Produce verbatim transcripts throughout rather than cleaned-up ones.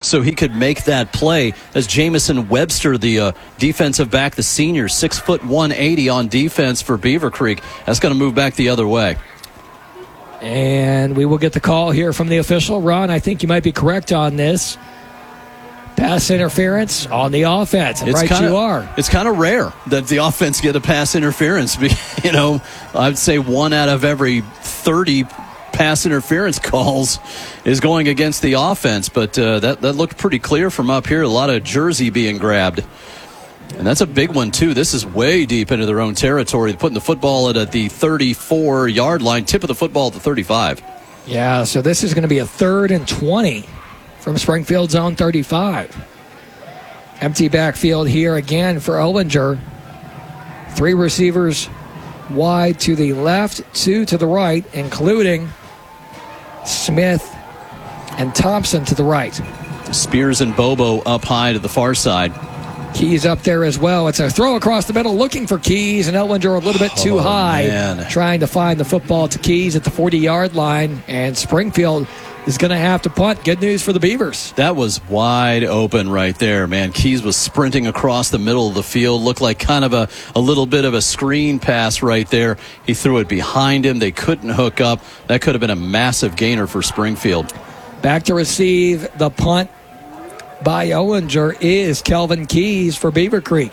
so he could make that play. As Jamison Webster, the uh, defensive back, the senior, six foot one eighty on defense for Beaver Creek. That's going to move back the other way. And we will get the call here from the official. Ron, I think you might be correct on this. Pass interference on the offense. And right kinda, you are. It's kind of rare that the offense get a pass interference. You know, I'd say one out of every thirty pass interference calls is going against the offense. But uh, that, that looked pretty clear from up here. A lot of jersey being grabbed. And that's a big one, too. This is way deep into their own territory. Putting the football at the thirty-four-yard line, tip of the football at the thirty-five. Yeah, so this is going to be a third and twenty from Springfield zone thirty-five. Empty backfield here again for Ollinger. Three receivers wide to the left, two to the right, including Smith and Thompson to the right. Spears and Bobo up high to the far side. Keys up there as well. It's a throw across the middle looking for Keys, and Ellinger a little bit too oh, high. Man. Trying to find the football to Keys at the forty-yard line, and Springfield is going to have to punt. Good news for the Beavers. That was wide open right there, man. Keys was sprinting across the middle of the field. Looked like kind of a, a little bit of a screen pass right there. He threw it behind him. They couldn't hook up. That could have been a massive gainer for Springfield. Back to receive the punt by Ollinger is Kelvin Keys for Beaver Creek.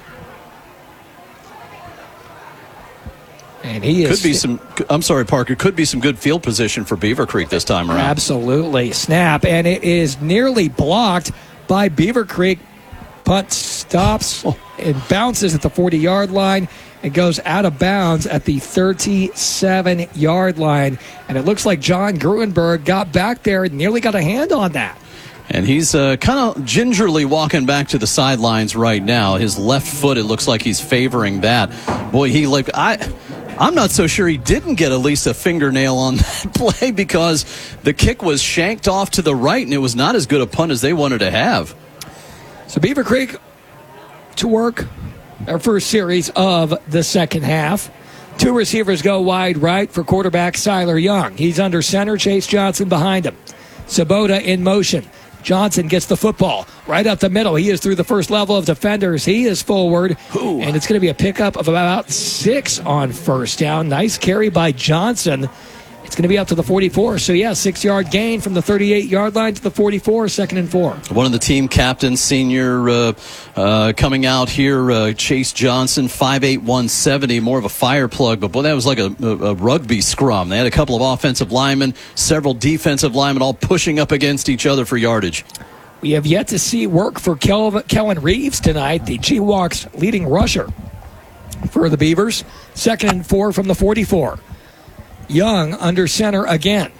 And he is could be some. I'm sorry, Parker. Could be some good field position for Beaver Creek this time around. Absolutely, snap, and it is nearly blocked by Beaver Creek. Punt stops oh. and bounces at the forty-yard line. It goes out of bounds at the thirty-seven-yard line, and it looks like John Gruenberg got back there and nearly got a hand on that. And he's uh, kind of gingerly walking back to the sidelines right now. His left foot, it looks like he's favoring that. Boy, he like I. I'm not so sure he didn't get at least a fingernail on that play because the kick was shanked off to the right, and it was not as good a punt as they wanted to have. So Beaver Creek to work their first series of the second half. Two receivers go wide right for quarterback Siler Young. He's under center, Chase Johnson behind him. Sabota in motion. Johnson gets the football right up the middle. He is through the first level of defenders. He is forward, Ooh. and it's going to be a pickup of about six on first down. Nice carry by Johnson. It's going to be up to the forty-four. So, yeah, six-yard gain from the thirty-eight-yard line to the forty-four, second and four. One of the team captains, senior, uh, uh, coming out here, uh, Chase Johnson, five eight, one seventy, more of a fire plug. But, boy, that was like a, a, a rugby scrum. They had a couple of offensive linemen, several defensive linemen all pushing up against each other for yardage. We have yet to see work for Kel- Kellen Reeves tonight, the G-Walk's leading rusher for the Beavers. Second and four from the forty-four. Young under center again.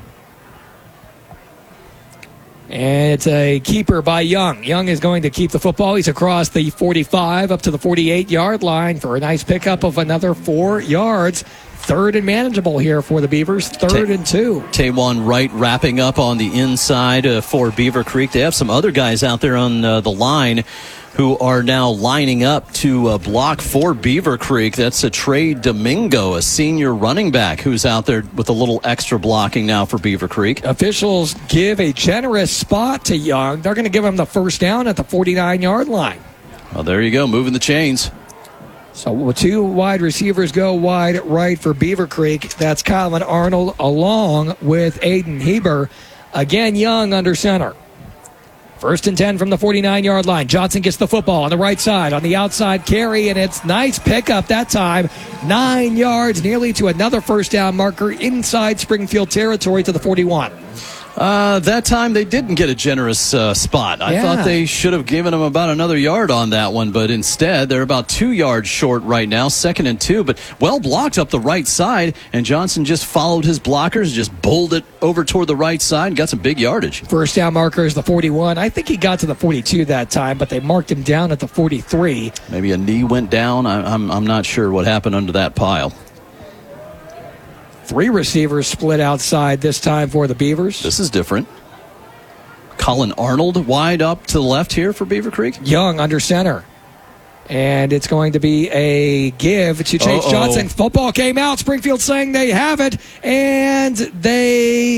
And it's a keeper by Young. Young is going to keep the football. He's across the forty-five up to the forty-eight-yard line for a nice pickup of another four yards. Third and manageable here for the Beavers. Third Ta- and two. Taewon Wright wrapping up on the inside uh, for Beaver Creek. They have some other guys out there on uh, the line who are now lining up to uh, block for Beaver Creek. That's a Trey Domingo, a senior running back, who's out there with a little extra blocking now for Beaver Creek. Officials give a generous spot to Young. They're going to give him the first down at the forty-nine-yard line. Well, there you go, moving the chains. So two wide receivers go wide right for Beaver Creek. That's Colin Arnold along with Aiden Heber. Again, Young under center. First and ten from the forty-nine-yard line. Johnson gets the football on the right side, on the outside carry, and it's nice pickup that time. Nine yards, nearly to another first down marker inside Springfield territory to the forty-one. Uh, that time they didn't get a generous uh, spot. I yeah. thought they should have given them about another yard on that one, but instead they're about two yards short right now, second and two, but well blocked up the right side, and Johnson just followed his blockers, just bowled it over toward the right side and got some big yardage. First down marker is the forty-one. I think he got to the forty-two that time, but they marked him down at the forty-three. Maybe a knee went down. I, I'm, I'm not sure what happened under that pile. Three receivers split outside this time for the Beavers. This is different. Colin Arnold wide up to the left here for Beaver Creek. Young under center. And it's going to be a give to Chase Uh-oh. Johnson. Football came out. Springfield saying they have it. And they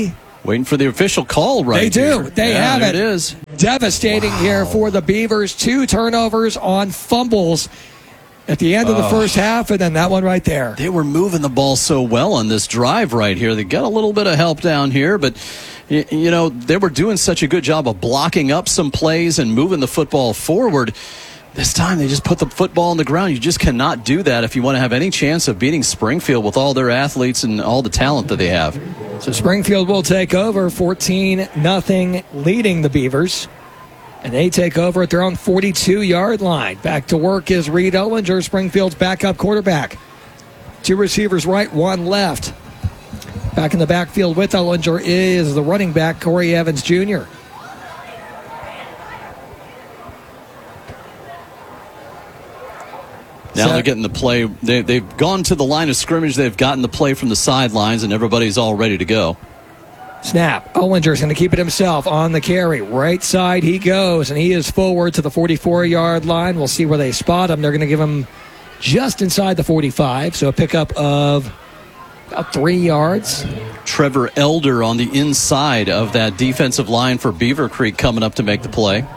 Waiting for the official call right They do. here. They yeah, have there it. It is. Devastating wow. here for the Beavers. Two turnovers on fumbles at the end of the oh. first half, and then that one right there. They were moving the ball so well on this drive right here. They got a little bit of help down here, but, you know, they were doing such a good job of blocking up some plays and moving the football forward. This time they just put the football on the ground. You just cannot do that if you want to have any chance of beating Springfield with all their athletes and all the talent that they have. So Springfield will take over fourteen nothing, leading the Beavers. And they take over at their own forty-two-yard line. Back to work is Reed Ollinger, Springfield's backup quarterback. Two receivers right, one left. Back in the backfield with Ollinger is the running back, Corey Evans Junior Now they're getting the play. They, they've gone to the line of scrimmage. They've gotten the play from the sidelines, and everybody's all ready to go. Snap. Ollinger's going to keep it himself on the carry. Right side he goes, and he is forward to the forty-four-yard line. We'll see where they spot him. They're going to give him just inside the forty-five, so a pickup of about three yards. Trevor Elder on the inside of that defensive line for Beaver Creek coming up to make the play.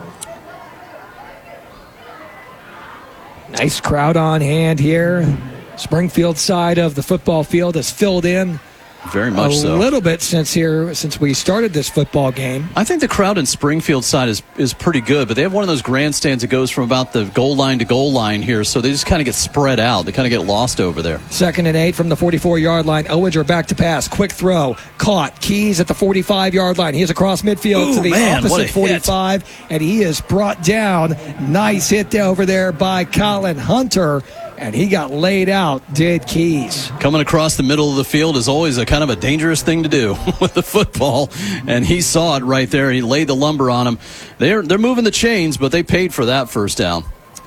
Nice crowd on hand here. Springfield side of the football field is filled in. Very much a so. A little bit since here since we started this football game. I think the crowd in Springfield side is, is pretty good, but they have one of those grandstands that goes from about the goal line to goal line here, so they just kind of get spread out. They kind of get lost over there. Second and eight from the forty-four-yard line. Ollinger back to pass. Quick throw. Caught. Keys at the forty-five-yard line. He is across midfield Ooh, to the man, opposite forty-five, hit. And he is brought down. Nice hit over there by Colin Hunter. And he got laid out, did Keys. Coming across the middle of the field is always a kind of a dangerous thing to do with the football. And he saw it right there. He laid the lumber on him. They're, they're moving the chains, but they paid for that first down.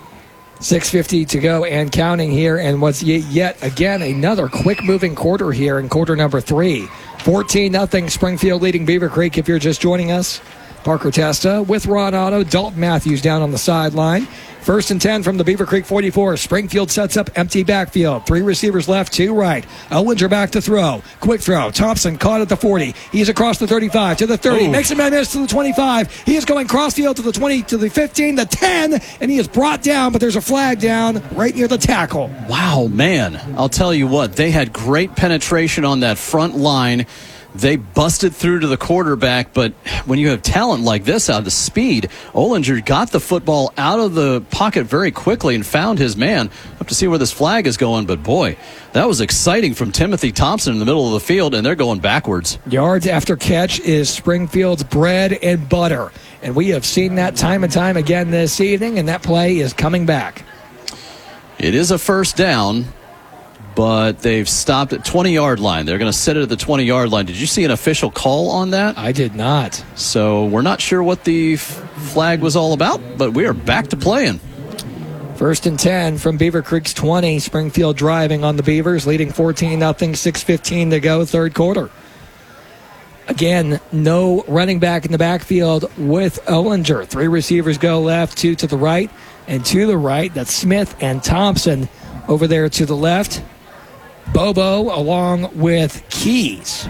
six fifty to go and counting here. And what's yet again another quick-moving quarter here in quarter number three. fourteen nothing Springfield leading Beaver Creek if you're just joining us. Parker Testa with Ron Otto. Dalton Matthews down on the sideline. First and ten from the Beaver Creek forty-four. Springfield sets up empty backfield. Three receivers left, two right. Ollinger back to throw. Quick throw. Thompson caught at the forty. He's across the thirty-five to the thirty. Ooh. Makes a miss to the twenty-five. He is going crossfield to the twenty, to the fifteen, the ten, and he is brought down, but there's a flag down right near the tackle. Wow, man. I'll tell you what, they had great penetration on that front line. They busted through to the quarterback, but when you have talent like this out of the speed, Ollinger got the football out of the pocket very quickly and found his man. Up to see where this flag is going, but boy, that was exciting from Timothy Thompson in the middle of the field, and they're going backwards. Yards after catch is Springfield's bread and butter, and we have seen that time and time again this evening, and that play is coming back. It is a first down, but they've stopped at twenty-yard line. They're going to set it at the twenty-yard line. Did you see an official call on that? I did not. So we're not sure what the f- flag was all about, but we are back to playing. First and ten from Beaver Creek's twenty. Springfield driving on the Beavers, leading fourteen nothing, six fifteen to go, third quarter. Again, no running back in the backfield with Ollinger. Three receivers go left, two to the right, and to the right, that's Smith and Thompson over there to the left. Bobo along with Keys.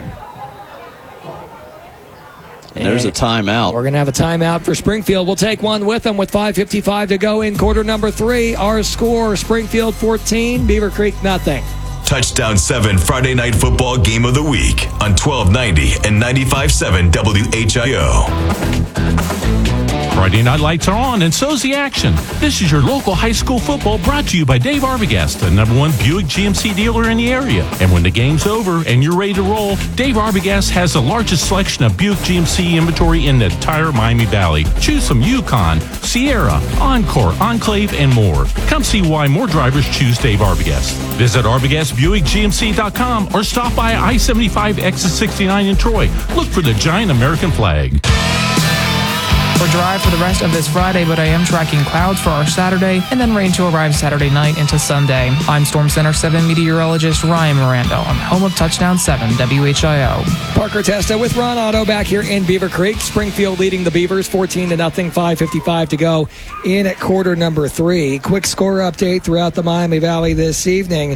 And there's a timeout. We're going to have a timeout for Springfield. We'll take one with them with five fifty-five to go in quarter number three. Our score, Springfield fourteen, Beaver Creek nothing. Touchdown seven Friday Night Football Game of the Week on twelve ninety and ninety-five point seven W H I O. Friday night lights are on, and so's the action. This is your local high school football brought to you by Dave Arbogast, the number one Buick G M C dealer in the area. And when the game's over and you're ready to roll, Dave Arbogast has the largest selection of Buick G M C inventory in the entire Miami Valley. Choose from Yukon, Sierra, Encore, Enclave, and more. Come see why more drivers choose Dave Arbogast. Visit Arbogast Buick G M C dot com or stop by I seventy-five exit sixty-nine in Troy. Look for the giant American flag. We're dry for the rest of this Friday, but I am tracking clouds for our Saturday and then rain to arrive Saturday night into Sunday. I'm Storm Center seven meteorologist Ryan Miranda on home of Touchdown seven W H I O. Parker Testa with Ron Otto back here in Beaver Creek. Springfield leading the Beavers fourteen to nothing, five fifty-five to go in at quarter number three. Quick score update throughout the Miami Valley this evening.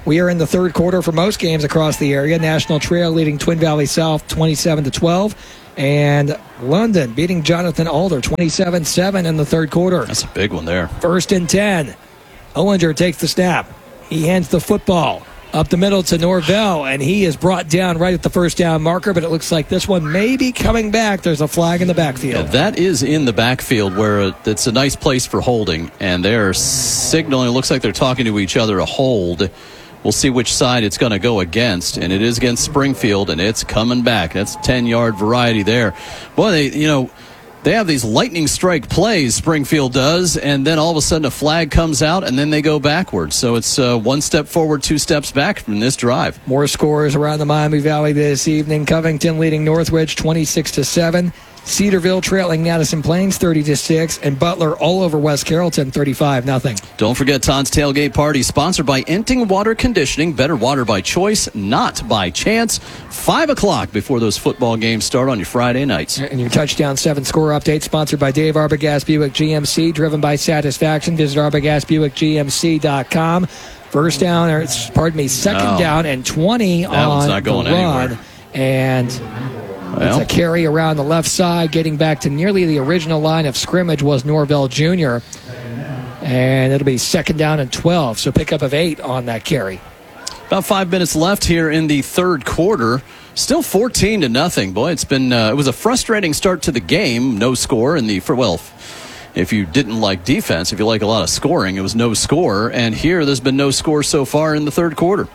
We are in the third quarter for most games across the area. National Trail leading Twin Valley South twenty-seven to twelve. And London beating Jonathan Alder twenty-seven seven in the third quarter. That's a big one there. First and ten. Ollinger takes the snap. He hands the football up the middle to Norvell, and he is brought down right at the first down marker, but it looks like this one may be coming back. There's a flag in the backfield. Yeah, that is in the backfield where it's a nice place for holding, and they're signaling. It looks like they're talking to each other, a hold. We'll see which side it's going to go against, and it is against Springfield, and it's coming back. That's ten-yard variety there. Boy, they, you know, they have these lightning strike plays, Springfield does, and then all of a sudden a flag comes out, and then they go backwards. So it's uh, one step forward, two steps back from this drive. More scores around the Miami Valley this evening. Covington leading Northridge twenty-six to seven. Cedarville trailing Madison Plains thirty to six, and Butler all over West Carrollton thirty-five nothing. Don't forget Todd's Tailgate Party, sponsored by Enting Water Conditioning. Better water by choice, not by chance. Five o'clock before those football games start on your Friday nights. And your touchdown seven score update sponsored by Dave Arbogast Buick G M C, driven by satisfaction. Visit Arbogast Buick G M C dot com. First down, or pardon me, second oh, down and twenty that on one's not going the run. anywhere. And Well, it's a carry around the left side, getting back to nearly the original line of scrimmage was Norvell Junior And it'll be second down and twelve, so pickup of eight on that carry. about five minutes left here in the third quarter. Still fourteen to nothing. Boy, it's been uh, it was a frustrating start to the game. No score in the for well. If you didn't like defense, if you like a lot of scoring, it was no score. And here, there's been no score so far in the third quarter.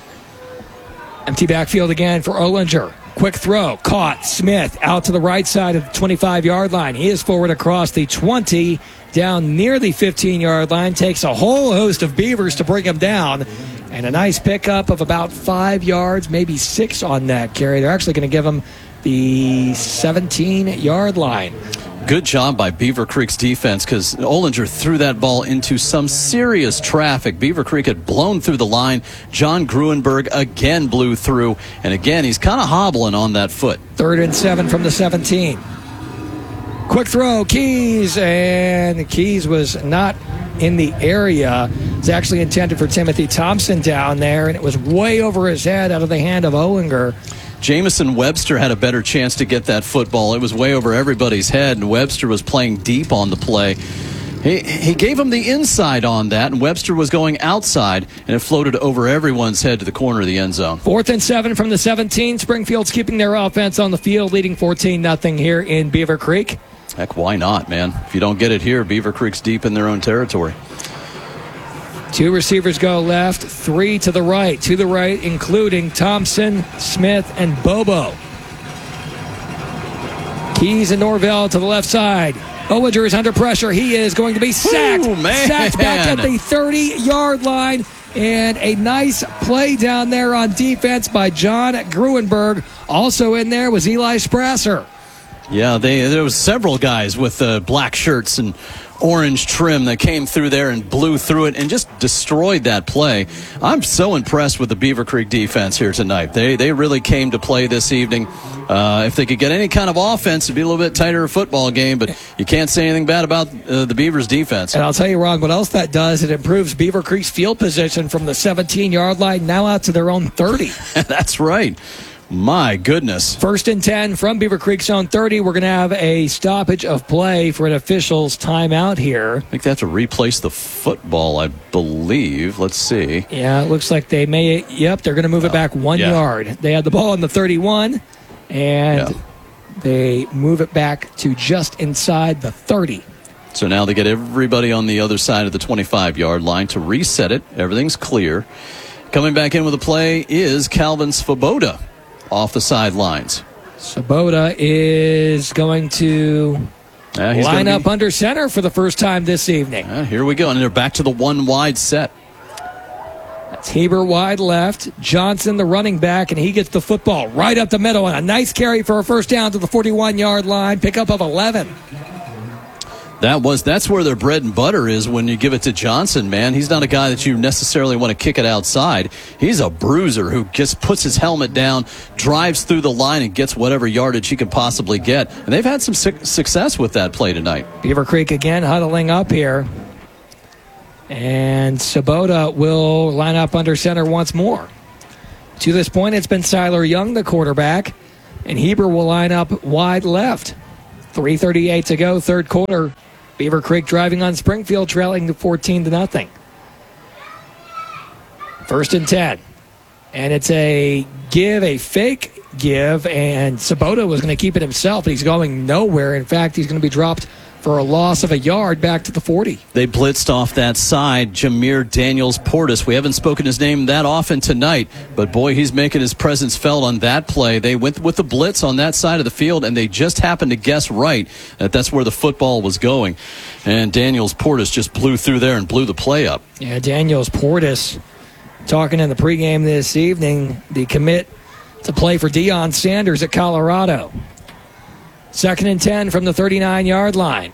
Empty backfield again for Ollinger. Quick throw, caught. Smith out to the right side of the twenty-five-yard line. He is forward across the twenty, down near the fifteen-yard line. Takes a whole host of Beavers to bring him down. And a nice pickup of about five yards, maybe six on that carry. They're actually going to give him the seventeen-yard line. Good job by Beaver Creek's defense, because Ollinger threw that ball into some serious traffic. Beaver Creek had blown through the line. John Gruenberg again blew through, and again, he's kind of hobbling on that foot. Third and seven from the seventeen. Quick throw, Keys, and Keys was not in the area. It's actually intended for Timothy Thompson down there, and it was way over his head out of the hand of Ollinger. Jamison Webster had a better chance to get that football. It was way over everybody's head, and Webster was playing deep on the play. He, he gave him the inside on that, and Webster was going outside, and it floated over everyone's head to the corner of the end zone. Fourth and seven from the seventeen. Springfield's keeping their offense on the field, leading fourteen nothing here in Beaver Creek. Heck, why not, man? If you don't get it here, Beaver Creek's deep in their own territory. Two receivers go left, three to the right. To the right, including Thompson, Smith, and Bobo. Keys and Norvell to the left side. Ollinger is under pressure. He is going to be sacked. Ooh, man. Sacked back at the thirty-yard line. And a nice play down there on defense by John Gruenberg. Also in there was Eli Sprasser. Yeah, they, there was several guys with uh, black shirts and orange trim that came through there and blew through it and just destroyed that play. I'm so impressed with the Beaver Creek defense here tonight. They they really came to play this evening. Uh, if they could get any kind of offense, it'd be a little bit tighter football game, but you can't say anything bad about uh, the Beavers' defense. And I'll tell you, Ron, what else that does, it improves Beaver Creek's field position from the seventeen-yard line now out to their own thirty. That's right. My goodness. First and ten from Beaver Creek's own thirty. We're going to have a stoppage of play for an official's timeout here. I think they have to replace the football, I believe. Let's see. Yeah, it looks like they may. Yep, they're going to move it back one yeah. yard. They had the ball on the thirty-one, and Yeah. they move it back to just inside the thirty. So now they get everybody on the other side of the twenty-five-yard line to reset it. Everything's clear. Coming back in with a play is Calvin Svoboda off the sidelines. Svoboda is going to Uh, he's line gonna up be, under center for the first time this evening. uh, here we go, and they're back to the one wide set. That's Heber wide left. Johnson, the running back, and he gets the football right up the middle. And a nice carry for a first down to the forty-one-yard line. Pickup of eleven. That was that's where their bread and butter is when you give it to Johnson, man. He's not a guy that you necessarily want to kick it outside. He's a bruiser who just puts his helmet down, drives through the line, and gets whatever yardage he can possibly get. And they've had some su- success with that play tonight. Beaver Creek again huddling up here. And Sabota will line up under center once more. To this point, it's been Siler Young, the quarterback, and Heber will line up wide left. three thirty-eight to go, third quarter. Beaver Creek driving on Springfield, trailing fourteen to nothing. First and ten. And it's a give, a fake give, and Sabota was going to keep it himself, but he's going nowhere. In fact, he's going to be dropped for a loss of a yard back to the forty. They blitzed off that side, Jameer Daniels Portis. We haven't spoken his name that often tonight, but boy, he's making his presence felt on that play. They went with the blitz on that side of the field, and they just happened to guess right that that's where the football was going. And Daniels Portis just blew through there and blew the play up. Yeah, Daniels Portis talking in the pregame this evening, the commit to play for Deion Sanders at Colorado. Second and ten from the thirty-nine-yard line.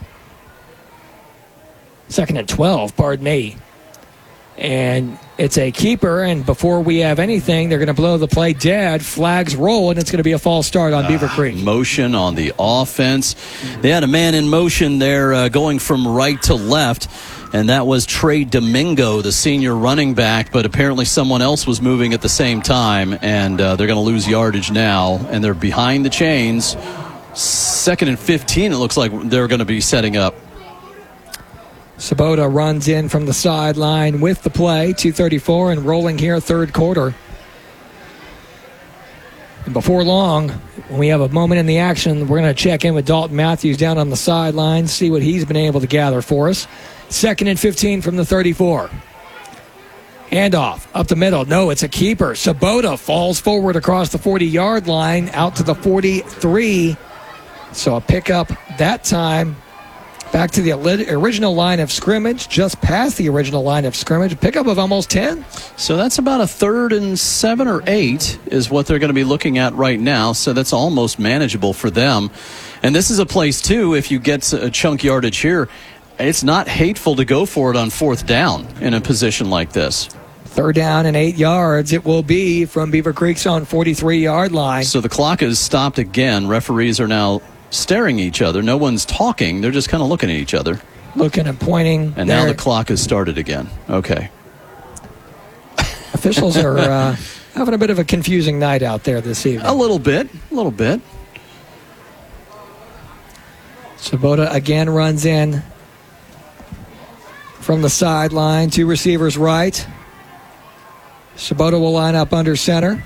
Second and twelve, pardon me. And it's a keeper, and before we have anything, they're going to blow the play dead. Flags roll, and it's going to be a false start on uh, Beaver Creek. Motion on the offense. They had a man in motion there uh, going from right to left, and that was Trey Domingo, the senior running back, but apparently someone else was moving at the same time, and uh, they're going to lose yardage now, and they're behind the chains. Second and fifteen, it looks like they're going to be setting up. Sabota runs in from the sideline with the play, two thirty-four, and rolling here, third quarter. And before long, when we have a moment in the action, we're going to check in with Dalton Matthews down on the sideline, see what he's been able to gather for us. Second and fifteen from the thirty-four. Handoff up the middle. No, it's a keeper. Sabota falls forward across the forty-yard line out to the forty-three. So a pickup that time back to the original line of scrimmage, just past the original line of scrimmage. A pickup of almost ten. So that's about a third and seven or eight is what they're going to be looking at right now. So that's almost manageable for them. And this is a place, too, if you get a chunk yardage here, it's not hateful to go for it on fourth down in a position like this. Third down and eight yards it will be from Beaver Creek's own forty-three-yard line. So the clock is stopped again. Referees are now staring at each other. No one's talking. They're just kind of looking at each other. Looking and pointing. And now the clock has started again. Okay. Officials are uh, having a bit of a confusing night out there this evening. A little bit. A little bit. Sabota again runs in from the sideline. Two receivers right. Sabota will line up under center.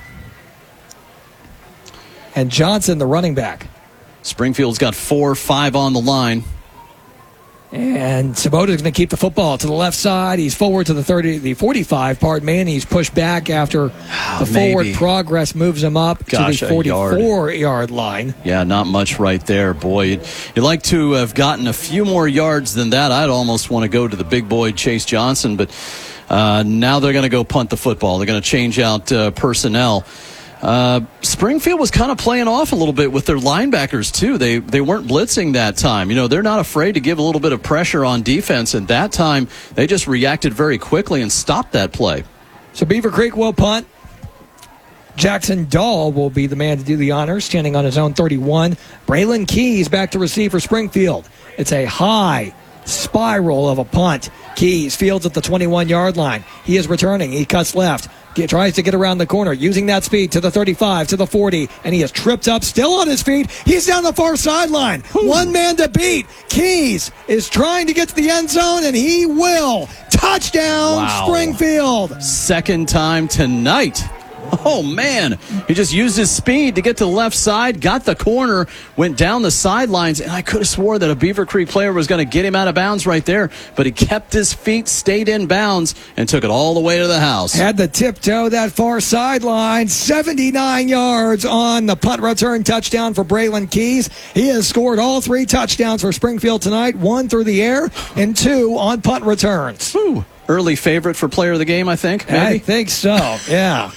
And Johnson, the running back. Springfield's got four, five on the line. And Sabota's going to keep the football to the left side. He's forward to the thirty, the forty-five, pardon me, and he's pushed back after oh, the forward maybe. progress moves him up Gosh, to the forty-four-yard line. Yeah, not much right there, boy. You'd, you'd like to have gotten a few more yards than that. I'd almost want to go to the big boy, Chase Johnson, but uh, now they're going to go punt the football. They're going to change out uh, personnel. Uh, Springfield was kind of playing off a little bit with their linebackers, too. They they weren't blitzing that time. You know, they're not afraid to give a little bit of pressure on defense, and that time they just reacted very quickly and stopped that play. So Beaver Creek will punt. Jackson Dahl will be the man to do the honors, standing on his own thirty-one. Braylon Keys back to receive for Springfield. It's a high spiral of a punt. Keys fields at the twenty-one-yard line. He is returning. He cuts left. He tries to get around the corner, using that speed to the thirty-five, to the forty, and he is tripped up, still on his feet. He's down the far sideline. Ooh. One man to beat. Keys is trying to get to the end zone, and he will. Touchdown, wow. Springfield. Second time tonight. Oh, man. He just used his speed to get to the left side, got the corner, went down the sidelines, and I could have swore that a Beaver Creek player was going to get him out of bounds right there, but he kept his feet, stayed in bounds, and took it all the way to the house. Had the tiptoe that far sideline, seventy-nine yards on the punt return touchdown for Braylon Keys. He has scored all three touchdowns for Springfield tonight, one through the air and two on punt returns. Whew. Early favorite for player of the game, I think, maybe? I think so, yeah.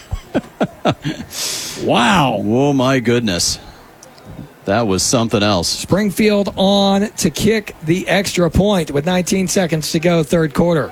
Wow. Oh, my goodness. That was something else. Springfield on to kick the extra point with nineteen seconds to go, third quarter.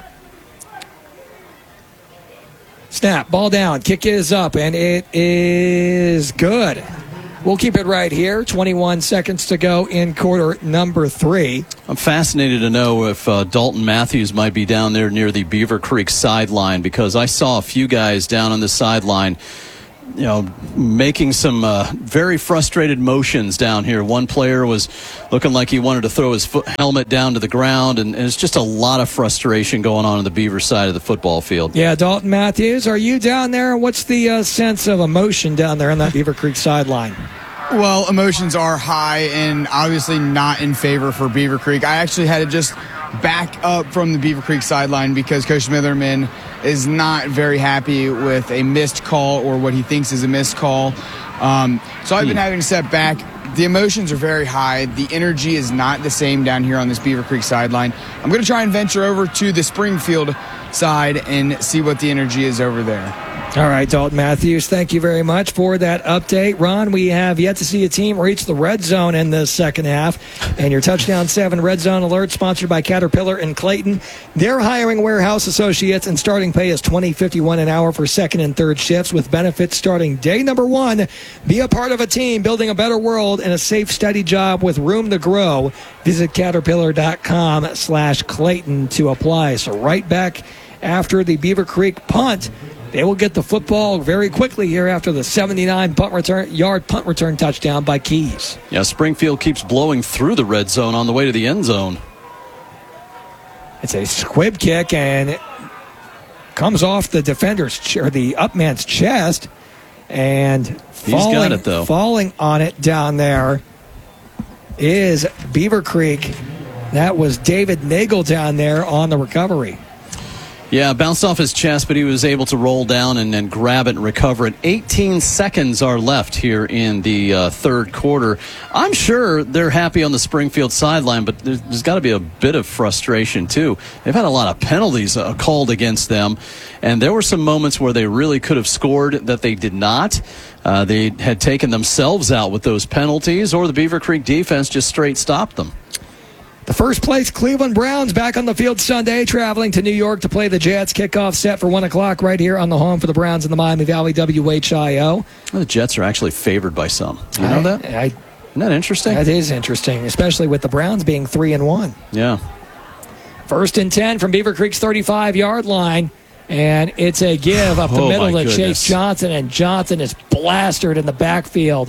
Snap, ball down, kick is up, and it is good. We'll keep it right here. twenty-one seconds to go in quarter number three. I'm fascinated to know if uh, Dalton Matthews might be down there near the Beaver Creek sideline, because I saw a few guys down on the sideline, you know, making some uh, very frustrated motions down here. One player was looking like he wanted to throw his foot helmet down to the ground, and, and it's just a lot of frustration going on on the Beaver side of the football field. Yeah, Dalton Matthews, are you down there? What's the uh, sense of emotion down there on that Beaver Creek sideline? Well, emotions are high and obviously not in favor for Beaver Creek. I actually had to just back up from the Beaver Creek sideline because Coach Smitherman is not very happy with a missed call or what he thinks is a missed call. Um, so I've been having to step back. The emotions are very high. The energy is not the same down here on this Beaver Creek sideline. I'm going to try and venture over to the Springfield side and see what the energy is over there. All right, Dalton Matthews, thank you very much for that update. Ron, we have yet to see a team reach the red zone in the second half. And your Touchdown seven Red Zone Alert, sponsored by Caterpillar and Clayton. They're hiring warehouse associates, and starting pay is twenty dollars and fifty-one cents an hour for second and third shifts with benefits starting day number one. Be a part of a team building a better world and a safe, steady job with room to grow. Visit caterpillar.com slash Clayton to apply. So right back after the Beaver Creek punt, they will get the football very quickly here after the seventy-nine punt return, yard punt return touchdown by Keys. Yeah, Springfield keeps blowing through the red zone on the way to the end zone. It's a squib kick, and it comes off the defender's ch- or the up man's chest, and falling, He's got it, though. falling on it down there is Beaver Creek. That was David Nagel down there on the recovery. Yeah, bounced off his chest, but he was able to roll down and then grab it and recover it. eighteen seconds are left here in the uh, third quarter. I'm sure they're happy on the Springfield sideline, but there's, there's got to be a bit of frustration, too. They've had a lot of penalties uh, called against them, and there were some moments where they really could have scored that they did not. Uh, they had taken themselves out with those penalties, or the Beaver Creek defense just straight stopped them. The first place Cleveland Browns back on the field Sunday, traveling to New York to play the Jets. Kickoff set for one o'clock right here on the home for the Browns in the Miami Valley W H I O. Well, the Jets are actually favored by some. You know I, that? I, Isn't that interesting? That is interesting, especially with the Browns being three and one. Yeah. First and ten from Beaver Creek's thirty-five-yard line. And it's a give up the Oh, middle my to goodness. Chase Johnson, and Johnson is blasted in the backfield.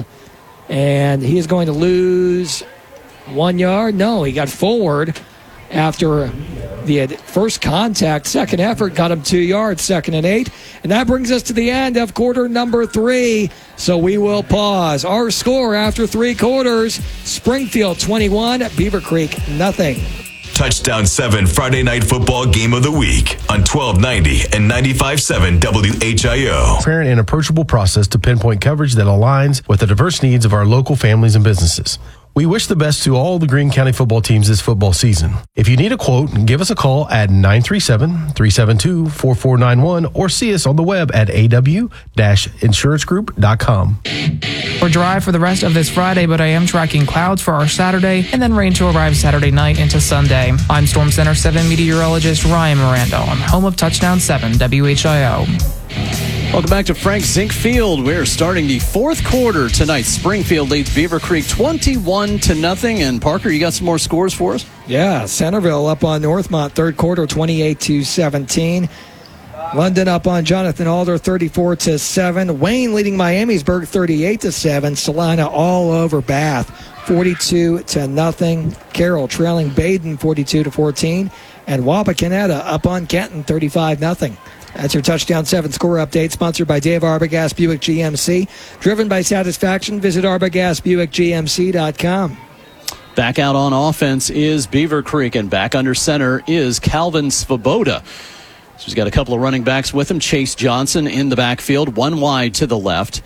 And he is going to lose one yard. No, he got forward after the first contact. Second effort got him two yards, second and eight. And that brings us to the end of quarter number three. So we will pause. Our score after three quarters, Springfield twenty-one, Beaver Creek nothing. Touchdown seven Friday Night Football Game of the Week on twelve ninety and ninety-five point seven W H I O. Transparent and approachable process to pinpoint coverage that aligns with the diverse needs of our local families and businesses. We wish the best to all the Greene County football teams this football season. If you need a quote, give us a call at nine three seven, three seven two, four four nine one or see us on the web at a w dash insurance group dot com. We're dry for the rest of this Friday, but I am tracking clouds for our Saturday and then rain to arrive Saturday night into Sunday. I'm Storm Center seven meteorologist Ryan Miranda on home of Touchdown seven W H I O. Welcome back to Frank Zink Field. We're starting the fourth quarter tonight. Springfield leads Beaver Creek twenty-one to nothing. And Parker, you got some more scores for us? Yeah, Centerville up on Northmont, third quarter, twenty-eight to seventeen. London up on Jonathan Alder, thirty-four to seven. Wayne leading Miamisburg, thirty-eight to seven. Salina all over Bath, forty-two to nothing. Carroll trailing Baden, forty-two to fourteen. And Wapakoneta up on Kenton, thirty-five nothing. That's your Touchdown seven score update, sponsored by Dave Arbogast Buick G M C. Driven by satisfaction, visit arbogast buick g m c dot com. Back out on offense is Beaver Creek, and back under center is Calvin Svoboda. So he's got a couple of running backs with him. Chase Johnson in the backfield, one wide to the left.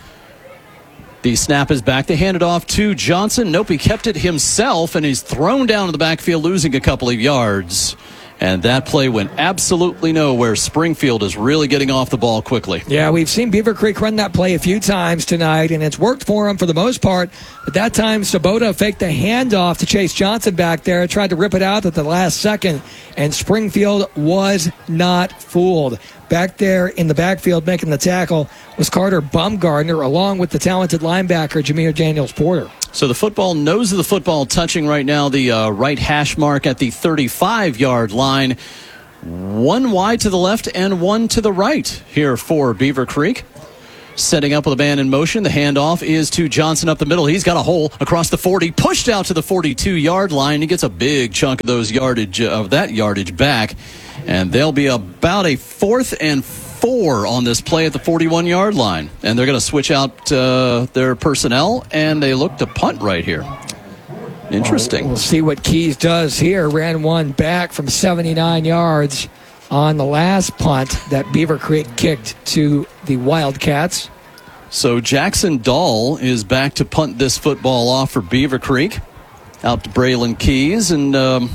The snap is back. They hand it off to Johnson. Nope, he kept it himself, and he's thrown down in the backfield, losing a couple of yards. And that play went absolutely nowhere. Springfield is really getting off the ball quickly. Yeah, we've seen Beaver Creek run that play a few times tonight, and it's worked for them for the most part. But that time, Sabota faked the handoff to Chase Johnson back there, tried to rip it out at the last second, and Springfield was not fooled. Back there in the backfield making the tackle was Carter Bumgardner, along with the talented linebacker Jameer Daniels-Porter. So the football, nose of the football touching right now the uh, right hash mark at the thirty-five-yard line. One wide to the left and one to the right here for Beaver Creek. Setting up with a man in motion. The handoff is to Johnson up the middle. He's got a hole across the forty, pushed out to the forty-two-yard line. He gets a big chunk of those yardage of that yardage back, and they'll be about a fourth and four on this play at the forty-one-yard line. And they're going to switch out uh, their personnel, and they look to punt right here. Interesting. We'll, we'll see what Keys does here. Ran one back from seventy-nine yards on the last punt that Beaver Creek kicked to the Wildcats. So Jackson Dahl is back to punt this football off for Beaver Creek. Out to Braylon Keys, and um,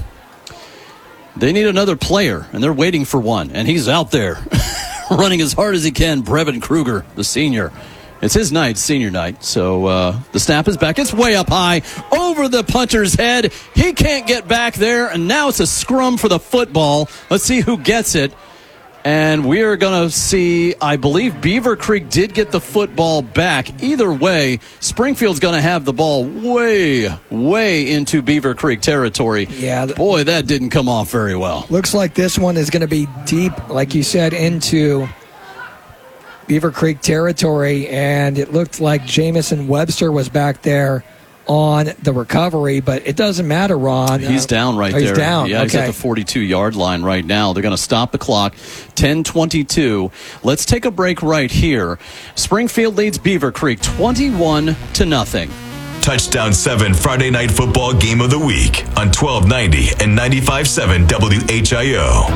they need another player, and they're waiting for one, and he's out there running as hard as he can. Brevin Kruger, the senior. It's his night, senior night. So uh, the snap is back. It's way up high over the punter's head. He can't get back there, and now it's a scrum for the football. Let's see who gets it. And we are going to see, I believe Beaver Creek did get the football back. Either way, Springfield's going to have the ball way, way into Beaver Creek territory. Yeah. Boy, that didn't come off very well. Looks like this one is going to be deep, like you said, into Beaver Creek territory, and it looked like Jamison Webster was back there on the recovery, but it doesn't matter, Ron. He's uh, down right oh, there. He's down. Yeah, okay. He's at the forty-two-yard line right now. They're going to stop the clock. ten twenty-two. Let's take a break right here. Springfield leads Beaver Creek twenty-one to nothing. Touchdown seven Friday Night Football Game of the Week on twelve ninety and ninety-five point seven W H I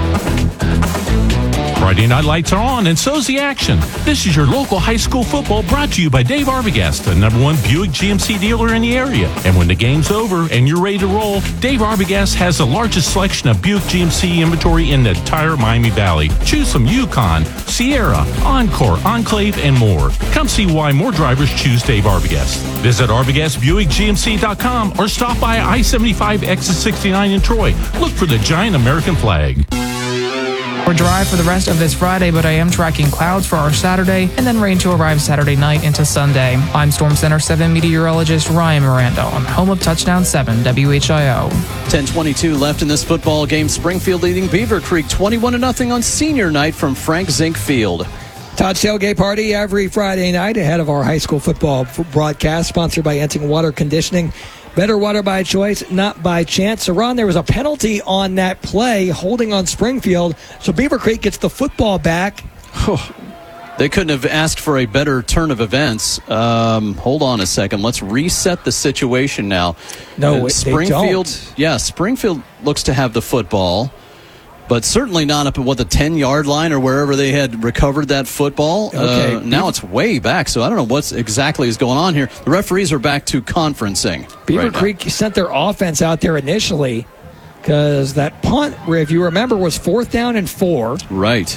O. Friday night lights are on, and so's the action. This is your local high school football brought to you by Dave Arbogast, the number one Buick G M C dealer in the area. And when the game's over and you're ready to roll, Dave Arbogast has the largest selection of Buick G M C inventory in the entire Miami Valley. Choose from Yukon, Sierra, Encore, Enclave, and more. Come see why more drivers choose Dave Arbogast. Visit Arbogast Buick G M C dot com or stop by I seventy-five exit sixty-nine in Troy. Look for the giant American flag. Or drive for the rest of this Friday, but I am tracking clouds for our Saturday, and then rain to arrive Saturday night into Sunday. I'm Storm Center seven meteorologist Ryan Miranda on home of Touchdown seven W H I O. ten twenty-two left in this football game. Springfield leading Beaver Creek twenty-one to nothing on senior night from Frank Zink Field. Todd's Tailgate Party every Friday night ahead of our high school football broadcast, sponsored by Enting Water Conditioning. Better water by choice, not by chance. So, Ron, there was a penalty on that play, holding on Springfield. So Beaver Creek gets the football back. They couldn't have asked for a better turn of events. Um, hold on a second. Let's reset the situation now. No, uh, Springfield. they don't. Yeah, Springfield looks to have the football, but certainly not up at, what, the ten-yard line or wherever they had recovered that football. Okay. Uh, now it's way back, so I don't know what exactly is going on here. The referees are back to conferencing. Beaver right Creek sent their offense out there initially because that punt, if you remember, was fourth down and four. Right.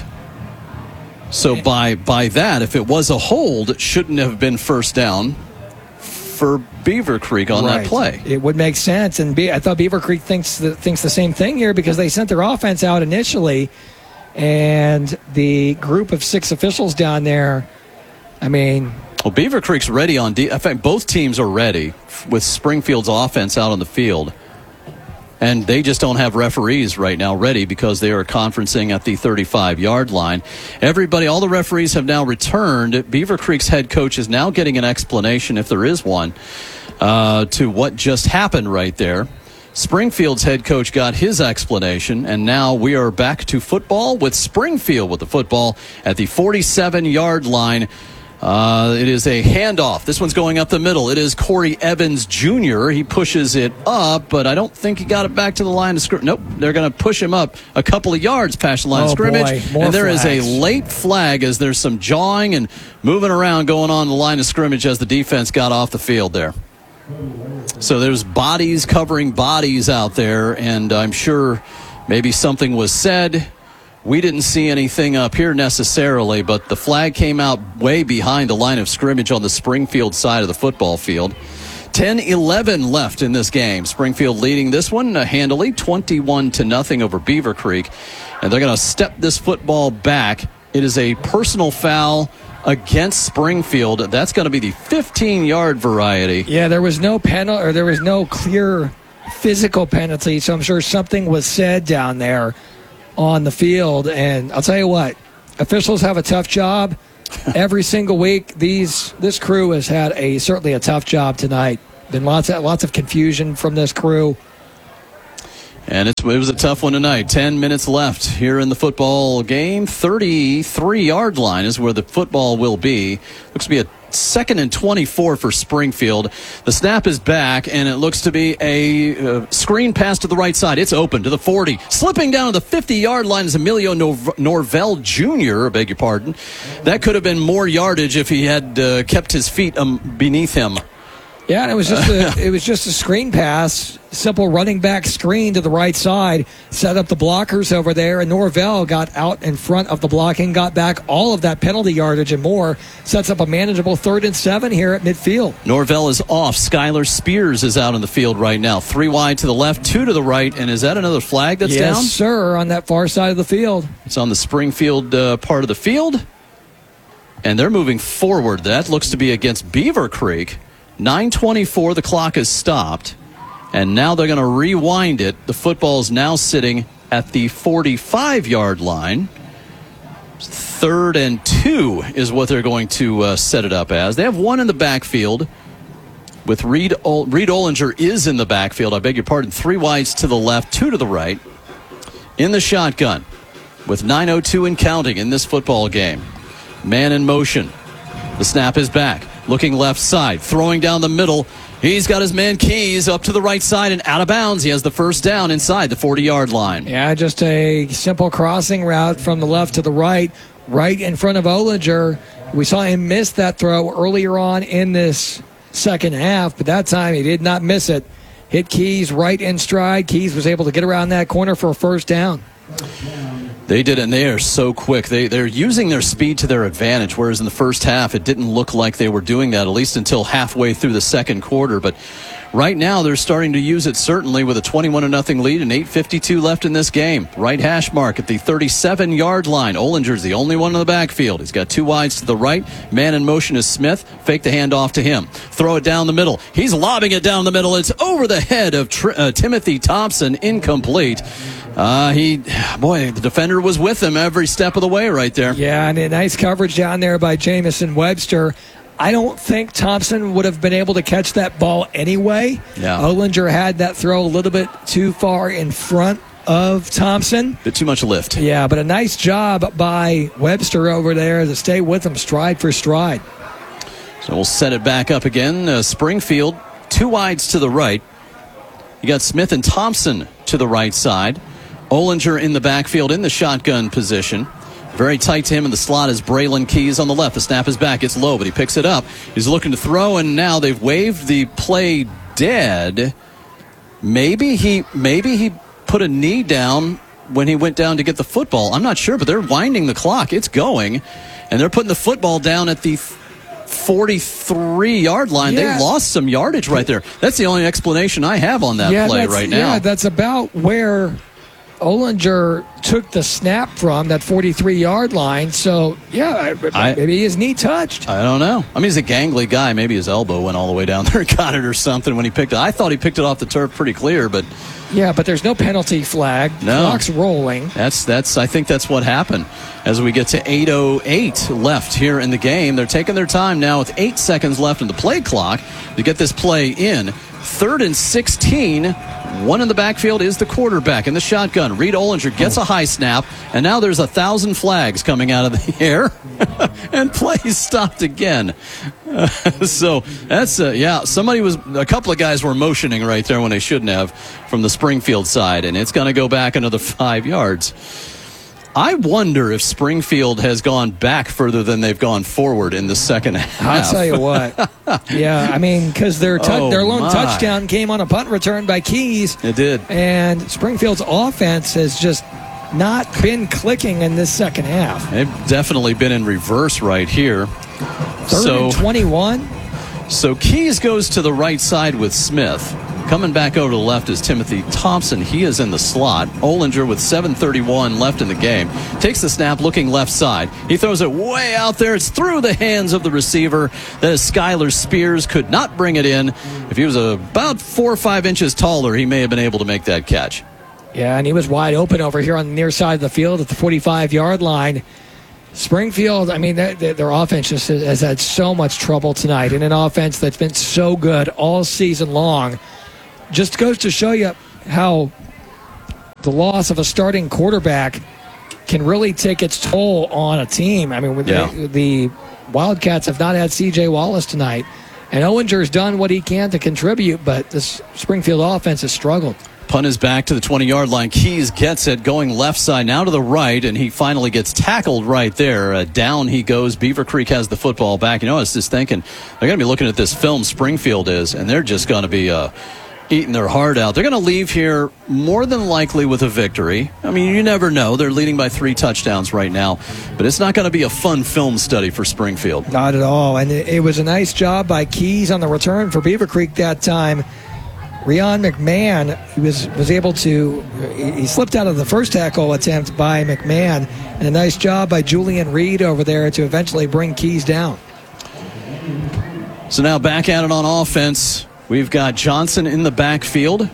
So by by that, if it was a hold, it shouldn't have been first down for Beaver Creek on Right. that play. It would make sense, and Be- I thought Beaver Creek thinks the, thinks the same thing here because they sent their offense out initially, and the group of six officials down there, I mean, Well, Beaver Creek's ready on de- in fact, both teams are ready with Springfield's offense out on the field. And they just don't have referees right now ready because they are conferencing at the thirty-five-yard line. Everybody, all the referees have now returned. Beaver Creek's head coach is now getting an explanation, if there is one, uh, to what just happened right there. Springfield's head coach got his explanation, and now we are back to football with Springfield with the football at the forty-seven-yard line. Uh, it is a handoff. This one's going up the middle. It is Corey Evans Junior He pushes it up, but I don't think he got it back to the line of scrimmage. Nope, they're going to push him up a couple of yards past the line Oh, of scrimmage. boy. More And there is flags. a late flag as there's some jawing and moving around going on the line of scrimmage as the defense got off the field there. So there's bodies covering bodies out there, and I'm sure maybe something was said. We didn't see anything up here necessarily, but the flag came out way behind the line of scrimmage on the Springfield side of the football field. ten eleven left in this game. Springfield leading this one uh, handily, twenty-one to nothing over Beaver Creek. And they're going to step this football back. It is a personal foul against Springfield. That's going to be the fifteen-yard variety. Yeah, there was no penalty, or there was no clear physical penalty, so I'm sure something was said down there on the field. And I'll tell you what, officials have a tough job every single week. These this crew has had a certainly a tough job tonight. Been lots of lots of confusion from this crew. And it's, it was a tough one tonight. Ten minutes left here in the football game. thirty-three-yard line is where the football will be. Looks to be a second and twenty-four for Springfield. The snap is back, and it looks to be a uh, screen pass to the right side. It's open to the forty. Slipping down to the fifty-yard line is Emilio Nor- Norvell Junior I beg your pardon. That could have been more yardage if he had uh, kept his feet um, beneath him. Yeah, and it was just a, it was just a screen pass, simple running back screen to the right side, set up the blockers over there, and Norvell got out in front of the blocking, got back all of that penalty yardage and more, sets up a manageable third and seven here at midfield. Norvell is off. Skylar Spears is out on the field right now. Three wide to the left, two to the right, and is that another flag that's yes, down? Yes, sir, on that far side of the field. It's on the Springfield uh, part of the field, and they're moving forward. That looks to be against Beaver Creek. nine twenty-four, the clock has stopped, and now they're going to rewind it. The football is now sitting at the forty-five-yard line. Third and two is what they're going to uh, set it up as. They have one in the backfield with Reed, Ol- Reed Ollinger is in the backfield. I beg your pardon. Three wides to the left, two to the right. In the shotgun with nine oh two and counting in this football game. Man in motion. The snap is back. Looking left side, throwing down the middle. He's got his man Keys up to the right side and out of bounds. He has the first down inside the forty-yard line. Yeah, just a simple crossing route from the left to the right, right in front of Ollinger. We saw him miss that throw earlier on in this second half, but that time he did not miss it. Hit Keys right in stride. Keys was able to get around that corner for a first down. They did it, and they are so quick. They, they're using their speed to their advantage, whereas in the first half, it didn't look like they were doing that, at least until halfway through the second quarter. But right now, they're starting to use it, certainly, with a twenty-one to nothing lead and eight fifty-two left in this game. Right hash mark at the thirty-seven-yard line. Ollinger's the only one in the backfield. He's got two wides to the right. Man in motion is Smith. Fake the handoff to him. Throw it down the middle. He's lobbing it down the middle. It's over the head of Tr- uh, Timothy Thompson. Incomplete. Uh, he, boy, the defender was with him every step of the way right there. Yeah, and a nice coverage down there by Jamison Webster. I don't think Thompson would have been able to catch that ball anyway. Yeah. Ollinger had that throw a little bit too far in front of Thompson. Bit too much lift. Yeah, but a nice job by Webster over there to stay with him stride for stride. So we'll set it back up again. Uh, Springfield, two wides to the right. You got Smith and Thompson to the right side. Ollinger in the backfield in the shotgun position. Very tight to him in the slot is Braylon Keys on the left. The snap is back. It's low, but he picks it up. He's looking to throw, and now they've waved the play dead. Maybe he maybe he put a knee down when he went down to get the football. I'm not sure, but they're winding the clock. It's going, and they're putting the football down at the forty-three-yard line. Yeah. They lost some yardage right there. That's the only explanation I have on that yeah, play that's, right now. Yeah, that's about where Ollinger took the snap from, that forty-three-yard line. So, yeah, I, maybe his knee touched. I don't know. I mean, he's a gangly guy. Maybe his elbow went all the way down there and got it or something when he picked it. I thought he picked it off the turf pretty clear, but... Yeah, but there's no penalty flag. No. Clock's rolling. That's that's. I think that's what happened. As we get to eight oh eight left here in the game, they're taking their time now with eight seconds left in the play clock to get this play in. Third and sixteen. One in the backfield is the quarterback in the shotgun. Reed Ollinger gets a high snap, and now there's a thousand flags coming out of the air, and play stopped again. Uh, so that's uh, yeah. Somebody was a couple of guys were motioning right there when they shouldn't have from the Springfield side, and it's going to go back another five yards. I wonder if Springfield has gone back further than they've gone forward in the second half. I'll tell you what. Yeah, I mean, because their, tu- Oh, their lone my. touchdown came on a punt return by Keys. It did. And Springfield's offense has just not been clicking in this second half. They've definitely been in reverse right here. Third so, and twenty-one. So Keys goes to the right side with Smith. Coming back over to the left is Timothy Thompson. He is in the slot. Olinger with seven thirty-one left in the game. Takes the snap looking left side. He throws it way out there. It's through the hands of the receiver. That is Skylar Spears. Could not bring it in. If he was about four or five inches taller, he may have been able to make that catch. Yeah, and he was wide open over here on the near side of the field at the forty-five-yard line. Springfield, I mean, their, their offense just has had so much trouble tonight. And an offense that's been so good all season long. Just goes to show you how the loss of a starting quarterback can really take its toll on a team. I mean, Yeah. the, the Wildcats have not had C J Wallace tonight. And Owenger's done what he can to contribute, but this Springfield offense has struggled. Punt is back to the twenty-yard line. Keys gets it, going left side, now to the right, and he finally gets tackled right there. Uh, down he goes. Beaver Creek has the football back. You know, I was just thinking, they're going to be looking at this film, Springfield is, and they're just going to be uh, eating their heart out. They're going to leave here more than likely with a victory. I mean, you never know. They're leading by three touchdowns right now, but it's not going to be a fun film study for Springfield. Not at all. And it, it was a nice job by Keys on the return for Beaver Creek that time. Rion McMahon was was able to, he slipped out of the first tackle attempt by McMahon, and a nice job by Julian Reed over there to eventually bring Keys down. So now back at it on offense. We've got Johnson in the backfield,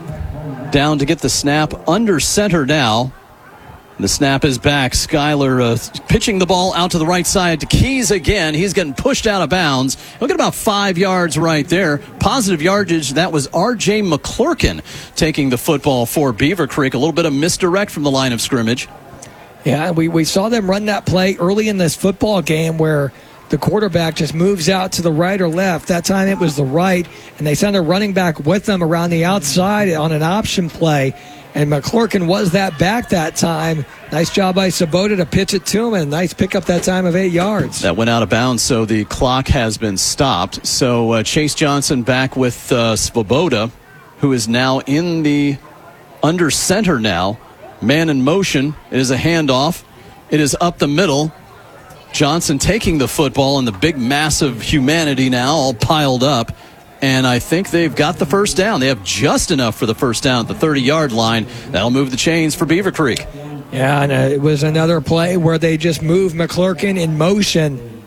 down to get the snap under center now. The snap is back. Skyler uh, pitching the ball out to the right side to Keys again. He's getting pushed out of bounds. Look at about five yards right there. Positive yardage. That was R J McClurkin taking the football for Beaver Creek. A little bit of misdirect from the line of scrimmage. Yeah, we, we saw them run that play early in this football game where the quarterback just moves out to the right or left. That time it was the right, and they sent a running back with them around the outside on an option play. And McClurkin was that back that time. Nice job by Sabota to pitch it to him, and a nice pickup that time of eight yards. That went out of bounds, so the clock has been stopped. So uh, Chase Johnson back with uh, Svoboda, who is now in the under center now. Man in motion. It is a handoff. It is up the middle. Johnson taking the football, and the big mass of humanity now all piled up. And I think they've got the first down. They have just enough for the first down at the thirty-yard line. That'll move the chains for Beaver Creek. Yeah, and uh, it was another play where they just moved McClurkin in motion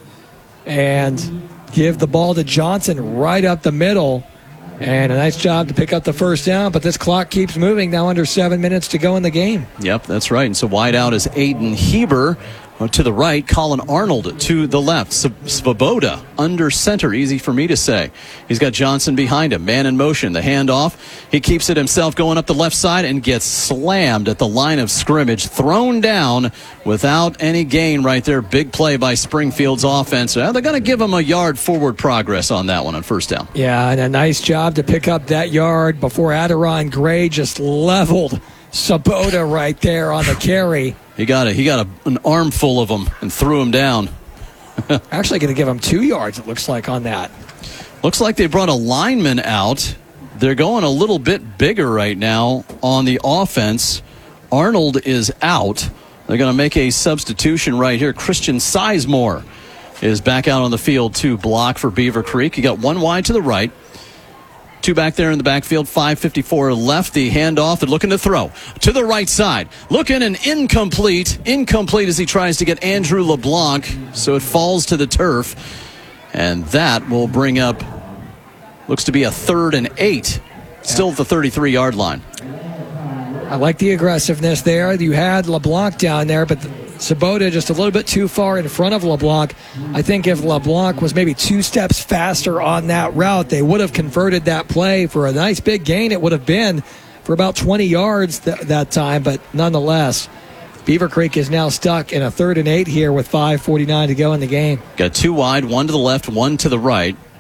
and give the ball to Johnson right up the middle. And a nice job to pick up the first down, but this clock keeps moving. Now under seven minutes to go in the game. Yep, that's right. And so wide out is Aiden Heber. To the right, Colin Arnold to the left. Svoboda under center, easy for me to say. He's got Johnson behind him. Man in motion, the handoff. He keeps it himself going up the left side and gets slammed at the line of scrimmage. Thrown down without any gain right there. Big play by Springfield's offense. Now they're going to give him a yard forward progress on that one on first down. Yeah, and a nice job to pick up that yard before Adiron Gray just leveled Sabota right there on the carry. He got a, he got a, an armful of them and threw him down. Actually going to give him two yards, it looks like, on that. Looks like they brought a lineman out. They're going a little bit bigger right now on the offense. Arnold is out. They're going to make a substitution right here. Christian Sizemore is back out on the field to block for Beaver Creek. You got one wide to the right. Two back there in the backfield, five fifty-four left. The handoff and looking to throw to the right side. Looking and incomplete. Incomplete as he tries to get Andrew LeBlanc. So it falls to the turf. And that will bring up, looks to be a third and eight. Still at the thirty-three-yard line. I like the aggressiveness there. You had LeBlanc down there, but Sabota just a little bit too far in front of LeBlanc. I think if LeBlanc was maybe two steps faster on that route, they would have converted that play for a nice big gain. It would have been for about twenty yards th- that time, but nonetheless, Beaver Creek is now stuck in a third and eight here with five forty-nine to go in the game. Got two wide, one to the left, one to the right.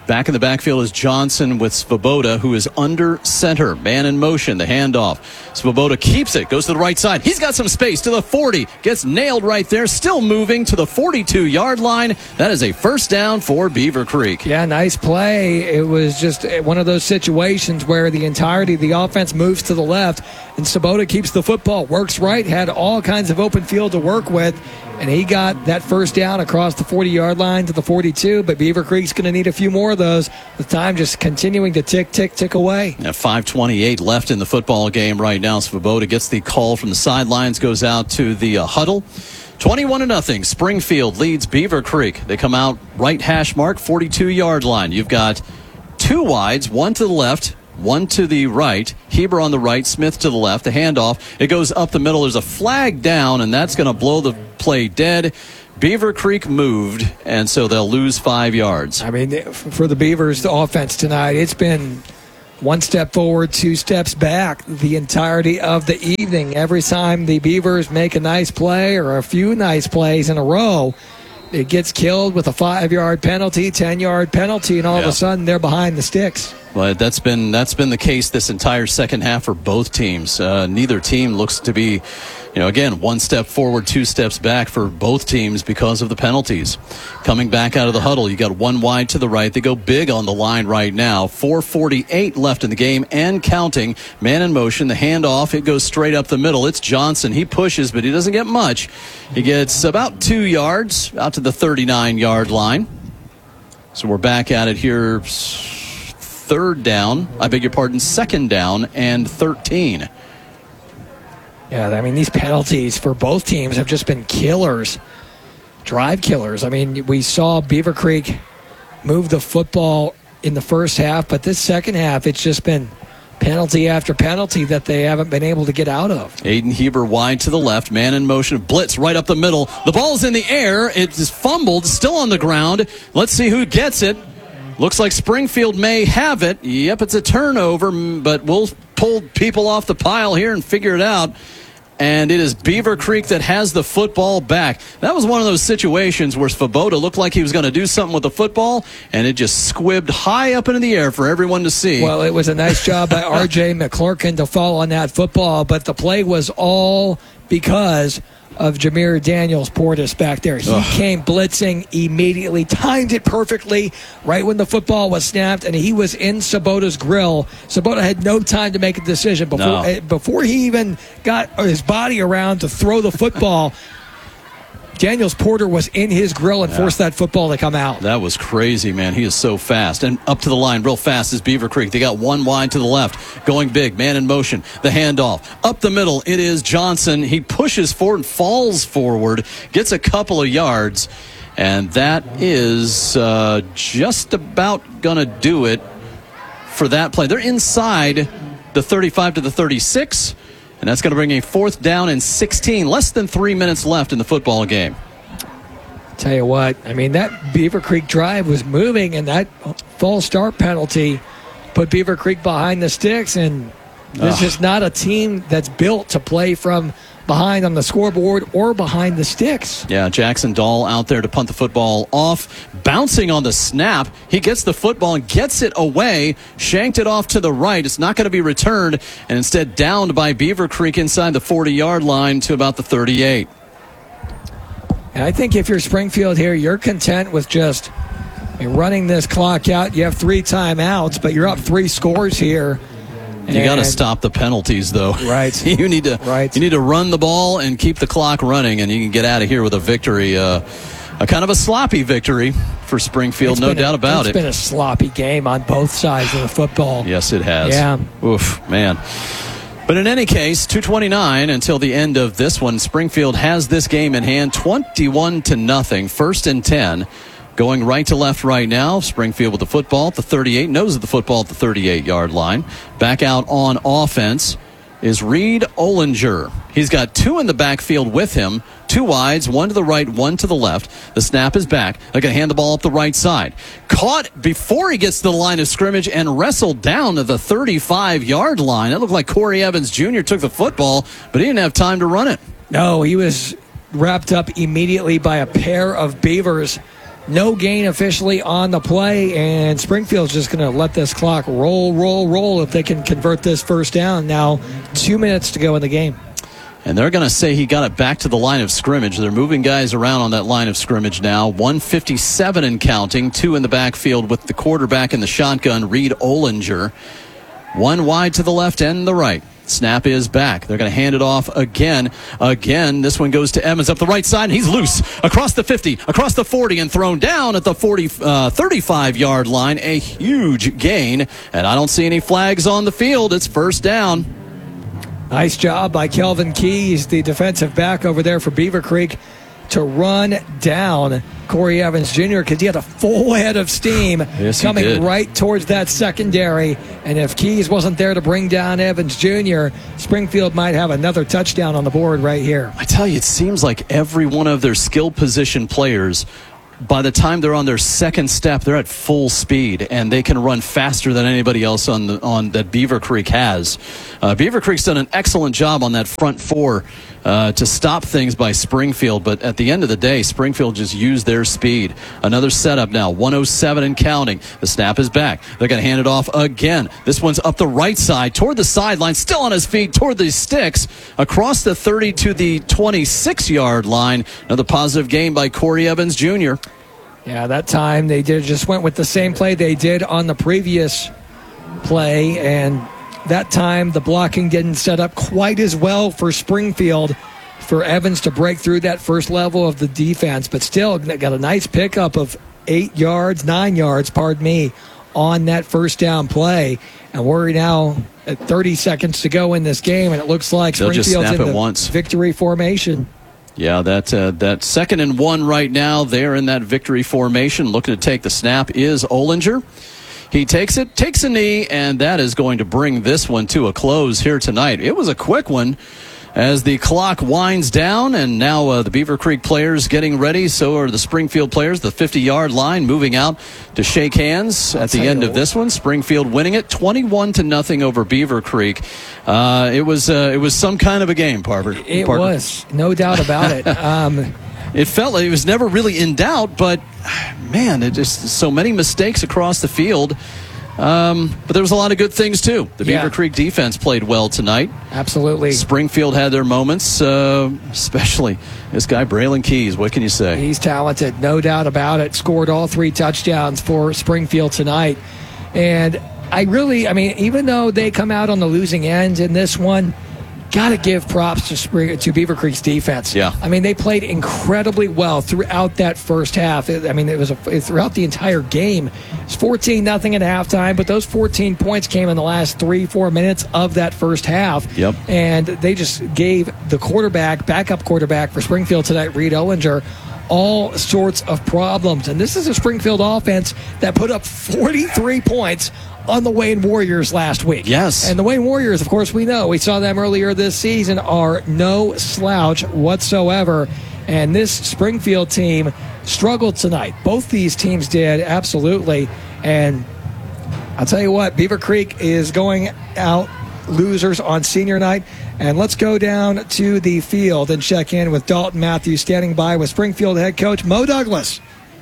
Back in the backfield is Johnson with Svoboda, who is under center. Man in motion, the handoff. Svoboda keeps it, goes to the right side. He's got some space to the forty. Gets nailed right there, still moving to the forty-two-yard line. That is a first down for Beaver Creek. Yeah, nice play. It was just one of those situations where the entirety of the offense moves to the left, and Svoboda keeps the football, works right, had all kinds of open field to work with, and he got that first down across the forty-yard line to the forty-two, but Beaver Creek's going to need a few more of those, with time just continuing to tick, tick, tick away. Yeah, five twenty-eight left in the football game right now. Svoboda gets the call from the sidelines, goes out to the uh, huddle. twenty-one to nothing. Springfield leads Beaver Creek. They come out right hash mark, forty-two-yard line. You've got two wides, one to the left, one to the right. Heber on the right, Smith to the left. The handoff, it goes up the middle. There's a flag down, and that's going to blow the play dead. Beaver Creek moved, and so they'll lose five yards. I mean, for the Beavers, the offense tonight, it's been one step forward, two steps back the entirety of the evening. Every time the Beavers make a nice play or a few nice plays in a row, it gets killed with a five-yard penalty, ten-yard penalty, and all yeah. of a sudden they're behind the sticks. But that's been that's been the case this entire second half for both teams. Uh, neither team looks to be, you know, again, one step forward, two steps back for both teams because of the penalties. Coming back out of the huddle, you got one wide to the right. They go big on the line right now. four forty-eight left in the game and counting. Man in motion, the handoff, it goes straight up the middle. It's Johnson. He pushes, but he doesn't get much. He gets about two yards out to the thirty-nine-yard line. So we're back at it here. Third down, I beg your pardon, second down and thirteen. Yeah, I mean, these penalties for both teams have just been killers, drive killers. I mean, we saw Beaver Creek move the football in the first half, but this second half, it's just been penalty after penalty that they haven't been able to get out of. Aiden Heber wide to the left, man in motion, blitz right up the middle. The ball's in the air, it is fumbled, still on the ground. Let's see who gets it. Looks like Springfield may have it. Yep, it's a turnover, but we'll pull people off the pile here and figure it out. And it is Beaver Creek that has the football back. That was one of those situations where Svoboda looked like he was going to do something with the football, and it just squibbed high up into the air for everyone to see. Well, it was a nice job by R J McClurkin to fall on that football, but the play was all because of Jameer Daniels Portis back there. He Ugh. came blitzing immediately, timed it perfectly right when the football was snapped, and he was in Svoboda's grill. Svoboda had no time to make a decision before no. uh, before he even got his body around to throw the football. Daniels Porter was in his grill and yeah. forced that football to come out. That was crazy, man. He is so fast. And up to the line real fast is Beaver Creek. They got one wide to the left, going big, man in motion. The handoff. Up the middle, it is Johnson. He pushes forward, falls forward, gets a couple of yards, and that is uh, just about going to do it for that play. They're inside the thirty-five to the thirty-six. And that's going to bring a fourth down and sixteen. Less than three minutes left in the football game. Tell you what, I mean, that Beaver Creek drive was moving, and that false start penalty put Beaver Creek behind the sticks. And this Ugh. is not a team that's built to play from behind on the scoreboard or behind the sticks. Yeah, Jackson Dahl out there to punt the football off. Bouncing on the snap. He gets the football and gets it away. Shanked it off to the right. It's not going to be returned. And instead downed by Beaver Creek inside the forty-yard line to about the thirty-eight. And I think if you're Springfield here, you're content with just running this clock out. You have three timeouts, but you're up three scores here. You got to stop the penalties, though. Right. you need to. Right. You need to run the ball and keep the clock running, and you can get out of here with a victory. Uh, a kind of a sloppy victory for Springfield, it's no doubt a, about it's it. It's been a sloppy game on both sides of the football. Yes, it has. Yeah. Oof, man. But in any case, two twenty-nine until the end of this one. Springfield has this game in hand, twenty-one to nothing. First and ten. Going right to left right now. Springfield with the football at the thirty-eight. Nose of the football at the thirty-eight-yard line. Back out on offense is Reed Ollinger. He's got two in the backfield with him. Two wides, one to the right, one to the left. The snap is back. They're going to hand the ball up the right side. Caught before he gets to the line of scrimmage and wrestled down to the thirty-five-yard line. It looked like Corey Evans Junior took the football, but he didn't have time to run it. No, he was wrapped up immediately by a pair of Beavers. No gain officially on the play, and Springfield's just going to let this clock roll, roll, roll if they can convert this first down. Now, two minutes to go in the game. And they're going to say he got it back to the line of scrimmage. They're moving guys around on that line of scrimmage now. one fifty-seven and counting. Two in the backfield with the quarterback in the shotgun, Reed Ollinger. One wide to the left and the right. Snap is back. They're going to hand it off again. Again, this one goes to Evans up the right side, and he's loose across the fifty, across the forty, and thrown down at the forty, uh, thirty-five-yard line. A huge gain, and I don't see any flags on the field. It's first down. Nice job by Kelvin Keys, the defensive back over there for Beaver Creek, to run down Corey Evans Junior because he had a full head of steam yes, coming right towards that secondary. And if Keys wasn't there to bring down Evans Junior, Springfield might have another touchdown on the board right here. I tell you, it seems like every one of their skill position players, by the time they're on their second step, they're at full speed, and they can run faster than anybody else on the, on that Beaver Creek has. Uh, Beaver Creek's done an excellent job on that front four uh, to stop things by Springfield, but at the end of the day, Springfield just used their speed. Another setup now, one oh seven and counting. The snap is back. They're going to hand it off again. This one's up the right side, toward the sideline, still on his feet, toward the sticks, across the thirty to the twenty-six-yard line. Another positive gain by Corey Evans Junior Yeah, that time they did just went with the same play they did on the previous play, and that time the blocking didn't set up quite as well for Springfield for Evans to break through that first level of the defense, but still got a nice pickup of eight yards, nine yards, pardon me, on that first down play. And we're now at thirty seconds to go in this game, and it looks like They'll just Springfield's snap in it the once. victory formation. Yeah, that uh, that second and one right now. They're in that victory formation. Looking to take the snap is Ollinger. He takes it, takes a knee, and that is going to bring this one to a close here tonight. It was a quick one as the clock winds down, and now uh, the Beaver Creek players getting ready. So are the Springfield players. The fifty-yard line moving out to shake hands at the end of this one. Springfield winning it twenty-one to nothing over Beaver Creek. Uh, it was uh, it was some kind of a game, Parker. It Parker. was, no doubt about it. Um, It felt like it was never really in doubt, but man, it just so many mistakes across the field. Um, but there was a lot of good things too. The Yeah. Beaver Creek defense played well tonight. Absolutely. Springfield had their moments, uh, especially this guy Braylon Keys. What can you say? He's talented, no doubt about it. Scored all three touchdowns for Springfield tonight. And I really, I mean, even though they come out on the losing end in this one, got to give props to Spring, to Beaver Creek's defense. Yeah. I mean, they played incredibly well throughout that first half. I mean, it was a, throughout the entire game. It's fourteen nothing at halftime, but those fourteen points came in the last three, four minutes of that first half. Yep. And they just gave the quarterback, backup quarterback for Springfield tonight, Reed Ollinger, all sorts of problems. And this is a Springfield offense that put up forty-three points on the Wayne Warriors last week. Yes. And the Wayne Warriors, of course, we know, we saw them earlier this season, are no slouch whatsoever. And this Springfield team struggled tonight. Both these teams did, absolutely. And I'll tell you what, Beaver Creek is going out losers on senior night. And let's go down to the field and check in with Dalton Matthews, standing by with Springfield head coach Mo Douglas.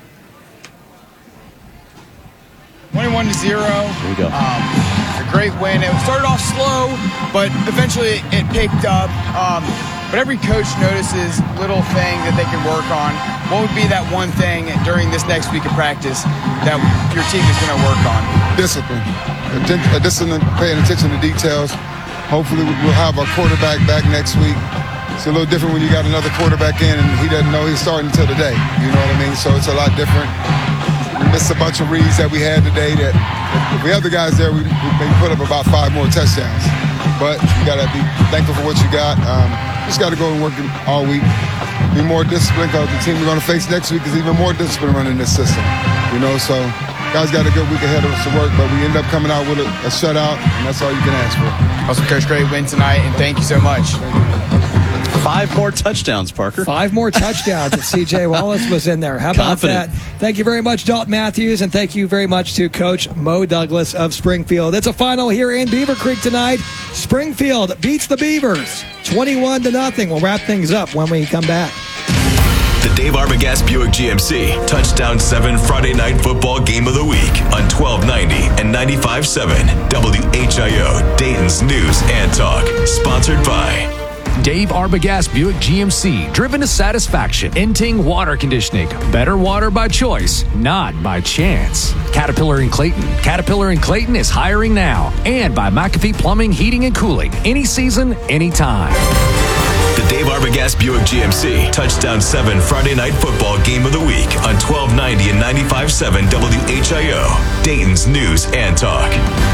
twenty-one to zero. There you go. Um, a great win. It started off slow, but eventually it picked up. Um, but every coach notices little thing that they can work on. What would be that one thing during this next week of practice that your team is going to work on? Discipline. Atten- uh, Discipline, paying attention to details. Hopefully we'll have our quarterback back next week. It's a little different when you got another quarterback in and he doesn't know he's starting until today. You know what I mean? So it's a lot different. We missed a bunch of reads that we had today that if we have the guys there, we, we maybe put up about five more touchdowns. But you got to be thankful for what you got. Um, just got to go and work all week. Be more disciplined because the team we're going to face next week is even more disciplined running this system. You know, so guys got a good week ahead of us to work, but we end up coming out with a, a shutout, and that's all you can ask for. Also, Coach, great win tonight, and thank you so much. Five more touchdowns, Parker. Five more touchdowns if C J Wallace was in there. How about Confident. that? Thank you very much, Dalton Matthews, and thank you very much to Coach Mo Douglas of Springfield. It's a final here in Beaver Creek tonight. Springfield beats the Beavers twenty-one to nothing. We'll wrap things up when we come back. The Dave Arbogast Buick G M C Touchdown seven Friday Night Football Game of the Week on twelve ninety and ninety-five point seven W H I O, Dayton's News and Talk. Sponsored by Dave Arbogast Buick G M C, driven to satisfaction. Inting Water Conditioning. Better water by choice, not by chance. Caterpillar in Clayton. Caterpillar in Clayton is hiring now. And by McAfee Plumbing, Heating, and Cooling. Any season, anytime. The Dave Arbogast Buick G M C Touchdown seven Friday Night Football Game of the Week on twelve ninety and ninety-five point seven W H I O, Dayton's News and Talk.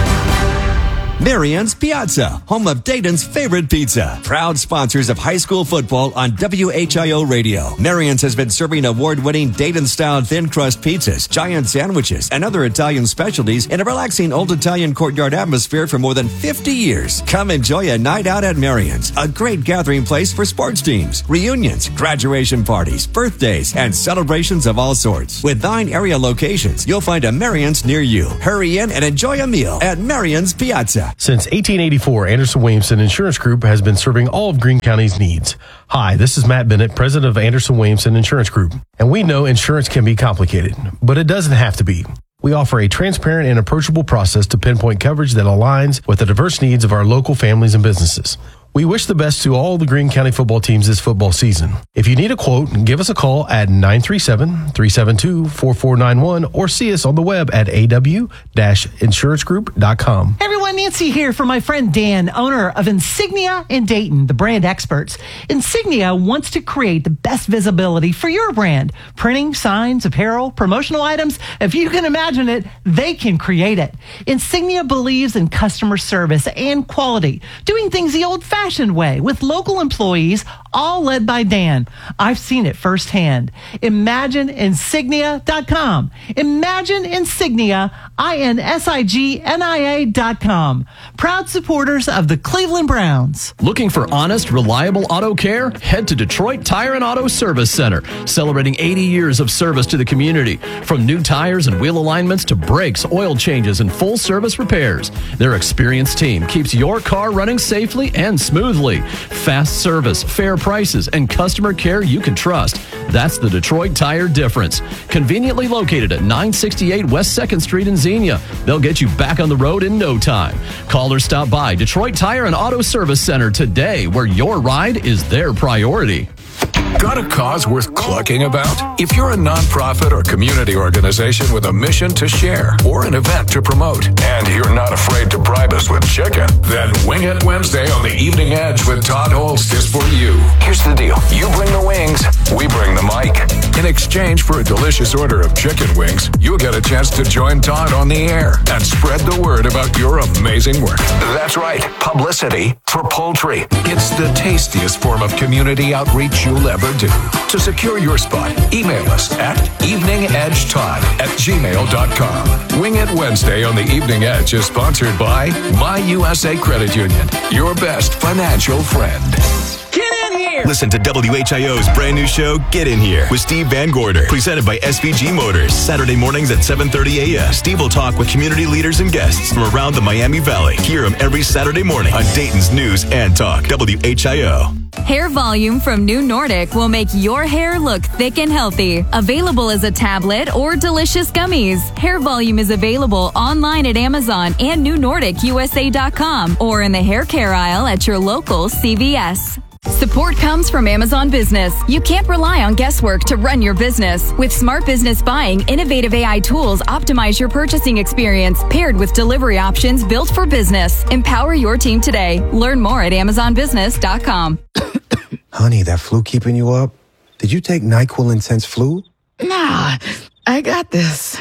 Marian's Piazza, home of Dayton's favorite pizza. Proud sponsors of high school football on W H I O Radio. Marian's has been serving award-winning Dayton-style thin crust pizzas, giant sandwiches, and other Italian specialties in a relaxing old Italian courtyard atmosphere for more than fifty years. Come enjoy a night out at Marian's, a great gathering place for sports teams, reunions, graduation parties, birthdays, and celebrations of all sorts. With nine area locations, you'll find a Marian's near you. Hurry in and enjoy a meal at Marian's Piazza. Since eighteen eighty-four, Anderson Williamson Insurance Group has been serving all of Greene County's needs. Hi, this is Matt Bennett, president of Anderson Williamson Insurance Group. And we know insurance can be complicated, but it doesn't have to be. We offer a transparent and approachable process to pinpoint coverage that aligns with the diverse needs of our local families and businesses. We wish the best to all the Greene County football teams this football season. If you need a quote, give us a call at nine three seven, three seven two, four four nine one or see us on the web at a w dash insurance group dot com. Hey everyone, Nancy here for my friend Dan, owner of Insignia in Dayton, the brand experts. Insignia wants to create the best visibility for your brand. Printing, signs, apparel, promotional items. If you can imagine it, they can create it. Insignia believes in customer service and quality, doing things the old-fashioned way with local employees, all led by Dan. I've seen it firsthand. Imagine Insignia dot com. Imagine Insignia, I N S I G N I A dot com. Proud supporters of the Cleveland Browns. Looking for honest, reliable auto care? Head to Detroit Tire and Auto Service Center, celebrating eighty years of service to the community. From new tires and wheel alignments to brakes, oil changes, and full service repairs, their experienced team keeps your car running safely and smoothly. Fast service, fair prices, and customer care you can trust. That's the Detroit Tire difference. Conveniently located at nine sixty-eight West second Street in Xenia. They'll get you back on the road in no time. Call or stop by Detroit Tire and Auto Service Center today, where your ride is their priority. Got a cause worth clucking about? If you're a nonprofit or community organization with a mission to share or an event to promote, and you're not afraid to bribe us with chicken, then Wing It Wednesday on the Evening Edge with Todd Holst is for you. Here's the deal. You bring the wings, we bring the mic. In exchange for a delicious order of chicken wings, you'll get a chance to join Todd on the air and spread the word about your amazing work. That's right. Publicity for poultry. It's the tastiest form of community outreach you'll ever do. To secure your spot, email us at eveningedgetodd at gmail dot com. Wing It Wednesday on the Evening Edge is sponsored by My U S A Credit Union, your best financial friend. Get in here! Listen to W H I O's brand new show, Get In Here, with Steve Van Gorder, presented by S V G Motors. Saturday mornings at seven thirty a.m. Steve will talk with community leaders and guests from around the Miami Valley. Hear him every Saturday morning on Dayton's News and Talk, W H I O. Hair Volume from New Nordic will make your hair look thick and healthy. Available as a tablet or delicious gummies. Hair Volume is available online at Amazon and new nordic u s a dot com or in the hair care aisle at your local C V S. Support comes from Amazon Business. You can't rely on guesswork to run your business. With Smart Business Buying, innovative A I tools optimize your purchasing experience, paired with delivery options built for business. Empower your team today. Learn more at amazon business dot com. Honey, that flu keeping you up? Did you take NyQuil Intense Flu? Nah, I got this.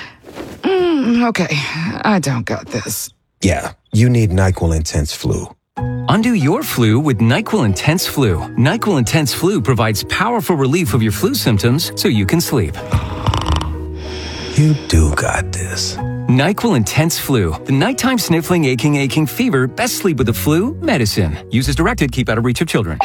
Mm, okay, I don't got this. Yeah, you need NyQuil Intense Flu. Undo your flu with NyQuil Intense Flu. NyQuil Intense Flu provides powerful relief of your flu symptoms so you can sleep. You do got this. NyQuil Intense Flu. The nighttime sniffling, aching, aching fever. Best sleep with the flu medicine. Use as directed. Keep out of reach of children.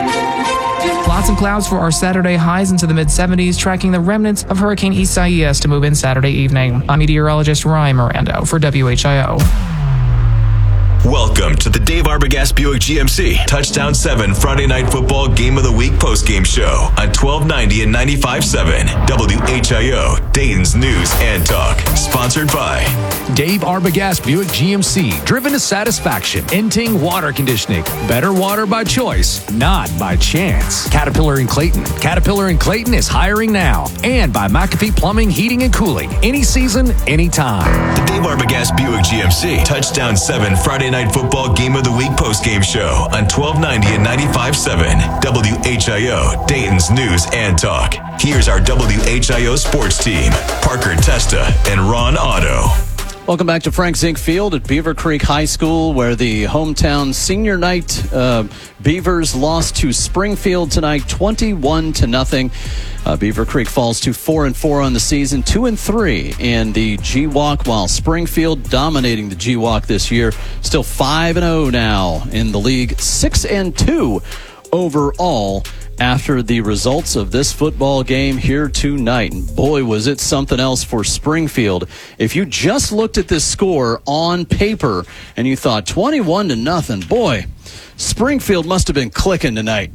Lots of clouds for our Saturday, highs into the mid seventies, tracking the remnants of Hurricane Isaias to move in Saturday evening. I'm meteorologist Ryan Miranda for W H I O. Welcome to the Dave Arbogast Buick G M C Touchdown seven Friday Night Football Game of the Week postgame show on twelve ninety and ninety-five point seven W H I O, Dayton's News and Talk. Sponsored by Dave Arbogast Buick G M C, driven to satisfaction. Inting Water Conditioning. Better water by choice, not by chance. Caterpillar and Clayton. Caterpillar and Clayton is hiring now. And by McAfee Plumbing, Heating, and Cooling. Any season, anytime. the Dave Arbogast Buick G M C Touchdown seven Friday Night Football Game of the Week postgame show on twelve ninety and ninety-five point seven W H I O, Dayton's News and Talk. Here's our W H I O sports team, Parker Testa and Ron Otto. Welcome back to Frank Zink Field at Beaver Creek High School, where the hometown senior night uh, Beavers lost to Springfield tonight, twenty-one to nothing. Uh, Beaver Creek falls to four and four on the season, two and three in the G WAC, while Springfield dominating the G WAC this year, still five and zero now in the league, six and two overall after the results of this football game here tonight. And boy, was it something else for Springfield. If you just looked at this score on paper and you thought twenty-one to nothing, boy, Springfield must have been clicking tonight.